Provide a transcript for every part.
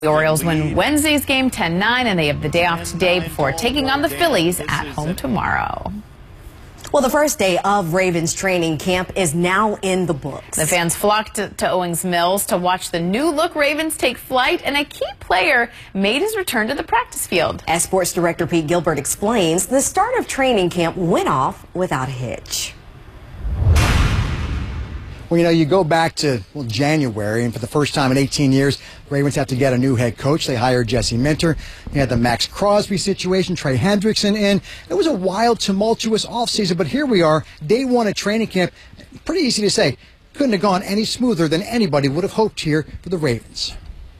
The Orioles win Wednesday's game 10-9, and they have the day off today before taking on the Phillies at home tomorrow. Well, the first day of Ravens training camp is now in the books. The fans flocked to Owings Mills to watch the new-look Ravens take flight, and a key player made his return to the practice field. As Sports Director Pete Gilbert explains, the start of training camp went off without a hitch. Well, you know, you go back to January, and for the first time in 18 years, the Ravens have to get a new head coach. They hired Jesse Minter. You had the Max Crosby situation, Trey Hendrickson in. It was a wild, tumultuous offseason, but here we are, day one of training camp. Pretty easy to say. Couldn't have gone any smoother than anybody would have hoped here for the Ravens.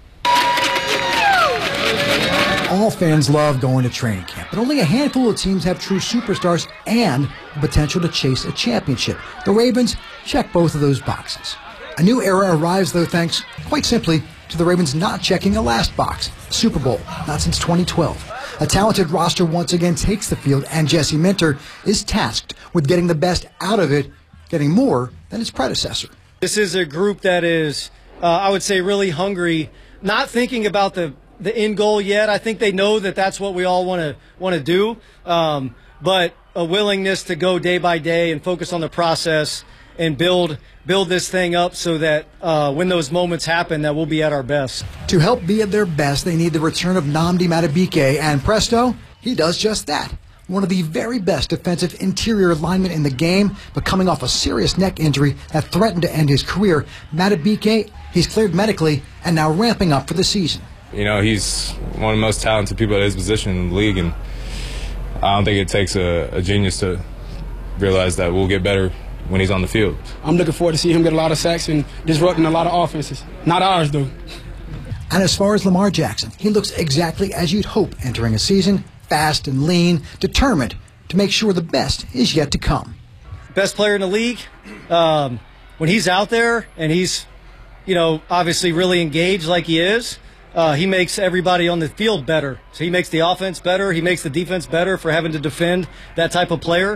All fans love going to training camp, but only a handful of teams have true superstars and the potential to chase a championship. The Ravens check both of those boxes. A new era arrives, though, thanks, quite simply, to the Ravens not checking a last box, Super Bowl, not since 2012. A talented roster once again takes the field, and Jesse Minter is tasked with getting the best out of it, getting more than its predecessor. This is a group that is, I would say, really hungry, not thinking about the end goal yet. I think they know that that's what we all want to do, but a willingness to go day by day and focus on the process and build this thing up so that when those moments happen, that we'll be at our best. To help be at their best, they need the return of Nnamdi Madubuike, and presto, he does just that. One of the very best defensive interior linemen in the game, but coming off a serious neck injury that threatened to end his career, Madubuike, he's cleared medically and now ramping up for the season. You know, he's one of the most talented people at his position in the league, and I don't think it takes a genius to realize that we'll get better when he's on the field. I'm looking forward to see him get a lot of sacks and disrupting a lot of offenses. Not ours, though. And as far as Lamar Jackson, he looks exactly as you'd hope entering a season, fast and lean, determined to make sure the best is yet to come. Best player in the league, when he's out there and he's, you know, obviously really engaged like he is, he makes everybody on the field better. So he makes the offense better. He makes the defense better for having to defend that type of player.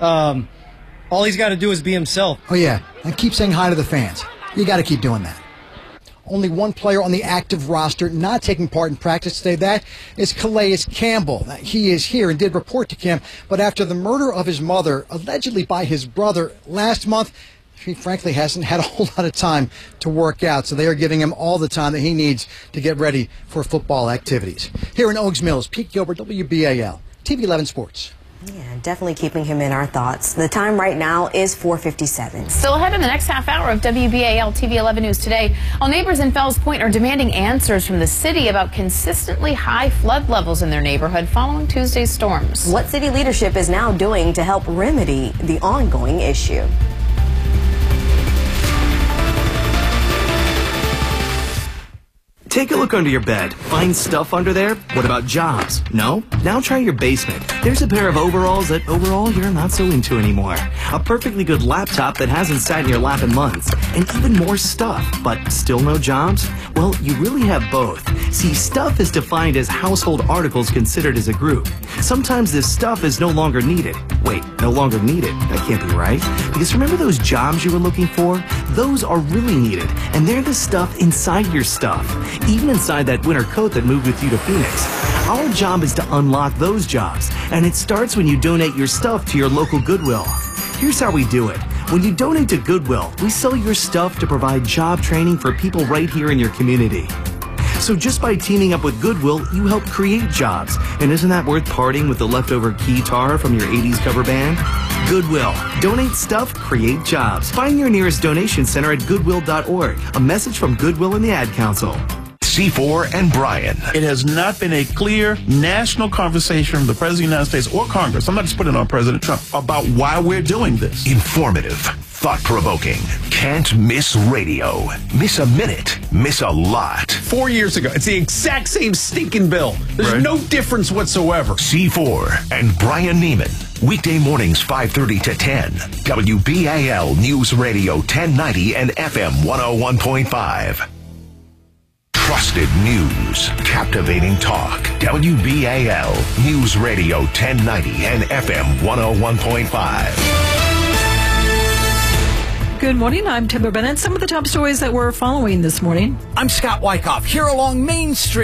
All he's got to do is be himself. Oh, yeah, and keep saying hi to the fans. You got to keep doing that. Only one player on the active roster not taking part in practice today. That is Calais Campbell. He is here and did report to camp, but after the murder of his mother, allegedly by his brother, last month, he frankly hasn't had a whole lot of time to work out, so they are giving him all the time that he needs to get ready for football activities. Here in Owings Mills, Pete Gilbert, WBAL, TV 11 Sports. Yeah, definitely keeping him in our thoughts. The time right now is 4:57. Still ahead in the next half hour of WBAL TV 11 News Today. All neighbors in Fells Point are demanding answers from the city about consistently high flood levels in their neighborhood following Tuesday's storms. What city leadership is now doing to help remedy the ongoing issue? Take a look under your bed. Find stuff under there? What about jobs? No? Now try your basement. There's a pair of overalls that overall you're not so into anymore. A perfectly good laptop that hasn't sat in your lap in months. And even more stuff, but still no jobs? Well, you really have both. See, stuff is defined as household articles considered as a group. Sometimes this stuff is no longer needed. Wait, no longer needed? That can't be right. Because remember those jobs you were looking for? Those are really needed. And they're the stuff inside your stuff. Even inside that winter coat that moved with you to Phoenix. Our job is to unlock those jobs, and it starts when you donate your stuff to your local Goodwill. Here's how we do it. When you donate to Goodwill, we sell your stuff to provide job training for people right here in your community. So just by teaming up with Goodwill, you help create jobs. And isn't that worth parting with the leftover guitar from your 80s cover band? Goodwill. Donate stuff, create jobs. Find your nearest donation center at goodwill.org. A message from Goodwill and the Ad Council. C4 and Brian. It has not been a clear national conversation from the President of the United States or Congress, I'm not just putting it on President Trump, about why we're doing this. Informative, thought-provoking, can't miss radio. Miss a minute, miss a lot. 4 years ago, it's the exact same stinking bill. There's no difference whatsoever. C4 and Brian Neiman. Weekday mornings 5:30 to 10. WBAL News Radio 1090 and FM 101.5. Trusted news, captivating talk. WBAL News Radio 1090 and FM 101.5. Good morning. I'm Timber Bennett. Some of the top stories that we're following this morning. I'm Scott Wyckoff, here along Main Street.